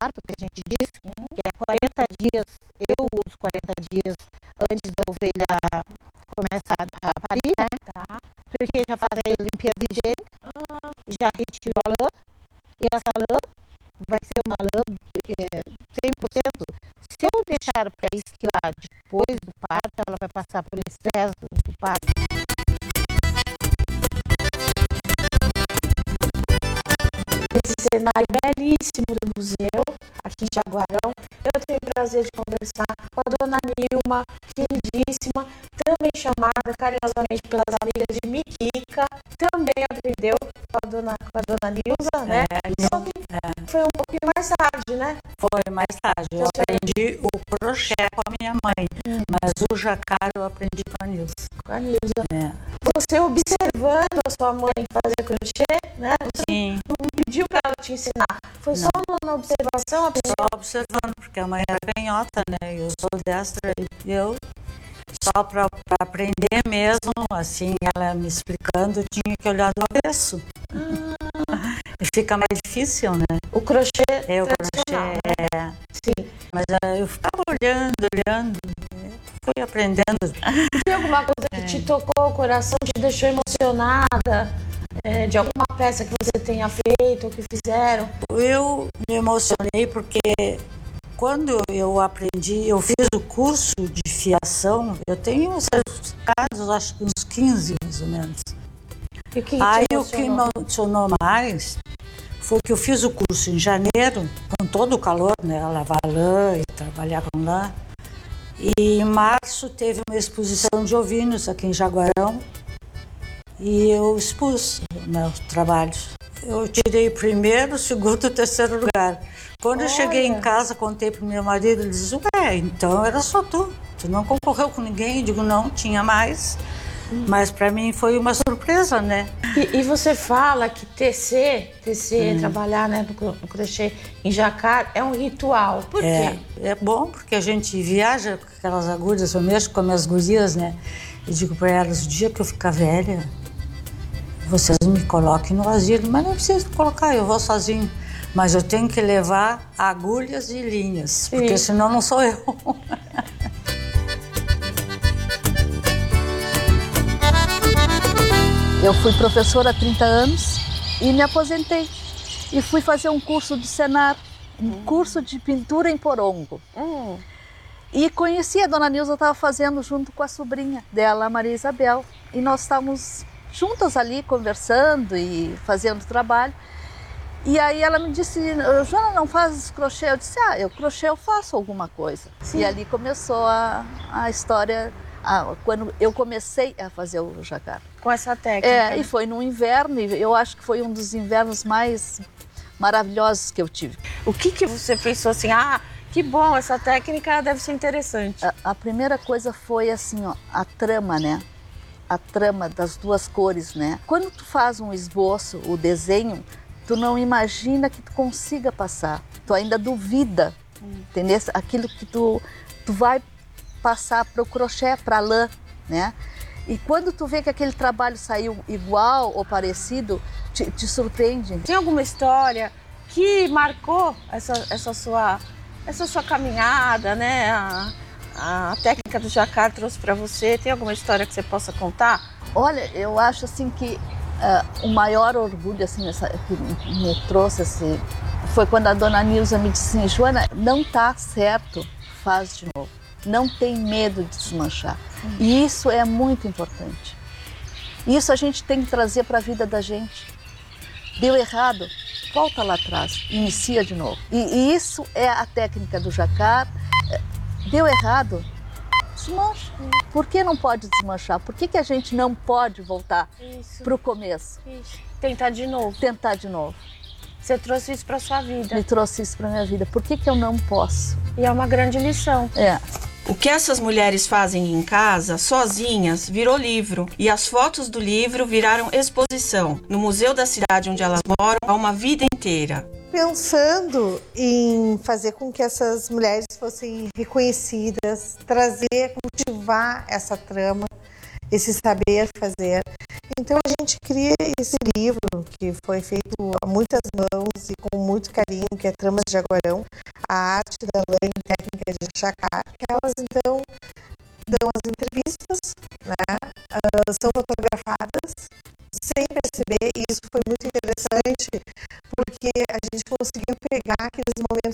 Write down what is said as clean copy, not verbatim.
que a gente diz, que é 40 dias, eu uso 40 dias antes da ovelha começar a parir, né? Tá. Porque já faz a limpeza higiênica, já retiro a lã, e essa lã vai ser uma lã 100%. Se eu deixar para esquilar depois do parto, ela vai passar por estresse do parto. Esse cenário belíssimo do museu, aqui em Jaguarão. Eu tenho o prazer de conversar com a dona Nilma, queridíssima, também chamada carinhosamente pelas amigas de Miquica, também aprendeu com a dona Nilza, né? Só que foi um pouquinho mais tarde, né? Foi mais tarde. Eu aprendi o crochê com a minha mãe, mas o jacquard eu aprendi com a Nilza. Com a Nilza. Você observando a sua mãe fazer crochê, né? Você Sim. não pediu para ela te ensinar. Foi só na observação? Só observando, porque a mãe era canhota, né? Eu sou destra e eu, só para aprender mesmo, assim, ela me explicando, tinha que olhar do avesso. E fica mais difícil, né? O crochê o crochê, né? Sim. Mas eu ficava olhando, fui aprendendo. Tem alguma coisa que te tocou o coração, te deixou emocionada? De alguma peça que você tenha feito ou que fizeram? Eu me emocionei porque quando eu aprendi, eu fiz o curso de fiação, eu tenho certificados, acho que uns 15 mais ou menos. E o que me emocionou mais foi que eu fiz o curso em janeiro, com todo o calor, né? Lavar lã e trabalhar com lã. E em março teve uma exposição de ovinos aqui em Jaguarão e eu expus meus trabalhos. Eu tirei o primeiro, o segundo e o terceiro lugar. Quando eu cheguei em casa, contei para o meu marido, ele disse, então era só tu não concorreu com ninguém? Eu digo, não, tinha mais. Mas para mim foi uma surpresa, né? E você fala que tecer, trabalhar, né, no crochê em jacquard é um ritual. Por quê? É bom porque a gente viaja com aquelas agulhas, eu mexo com as minhas gurias, né? Eu digo para elas, o dia que eu ficar velha, vocês me coloquem no asilo, mas não precisa colocar, eu vou sozinho. Mas eu tenho que levar agulhas e linhas, porque senão não sou eu. Eu fui professora há 30 anos e me aposentei. E fui fazer um curso de Senar, um curso de pintura em porongo. E conheci a dona Nilza, estava fazendo junto com a sobrinha dela, a Maria Isabel. E nós estávamos juntas ali conversando e fazendo trabalho. E aí ela me disse, Joana, não faz crochê? Eu disse, crochê eu faço alguma coisa. Sim. E ali começou a história, quando eu comecei a fazer o jacquard. Com essa técnica. E foi no inverno, e eu acho que foi um dos invernos mais maravilhosos que eu tive. O que você pensou assim, que bom, essa técnica deve ser interessante? A primeira coisa foi assim, a trama, né? A trama das duas cores, né? Quando tu faz um esboço, o desenho, tu não imagina que tu consiga passar. Tu ainda duvida, entendeu? Aquilo que tu vai passar para o crochê, para a lã, né? E quando tu vê que aquele trabalho saiu igual ou parecido, te surpreende. Tem alguma história que marcou essa sua caminhada, né? A técnica do jacquard trouxe para você? Tem alguma história que você possa contar? Olha, eu acho assim que o maior orgulho assim, que me trouxe assim, foi quando a dona Nilza me disse assim, Joana, não tá certo, faz de novo. Não tem medo de desmanchar. E isso é muito importante. Isso a gente tem que trazer para a vida da gente. Deu errado, volta lá atrás, inicia de novo. E isso é a técnica do jacquard. Deu errado, desmancha. Por que não pode desmanchar? Por que a gente não pode voltar para o começo? Isso. Tentar de novo. Tentar de novo. Você trouxe isso para sua vida. Me trouxe isso para minha vida. Por que eu não posso? E é uma grande lição. O que essas mulheres fazem em casa, sozinhas, virou livro. E as fotos do livro viraram exposição. No museu da cidade onde elas moram há uma vida inteira. Pensando em fazer com que essas mulheres fossem reconhecidas, trazer, cultivar essa trama esse saber fazer. Então a gente cria esse livro que foi feito a muitas mãos e com muito carinho, que é Tramas de Jaguarão, a arte da Laine, técnica de Chacar, que elas então dão as entrevistas, né? São fotografadas sem perceber, e isso foi muito interessante, porque a gente conseguiu pegar aqueles momentos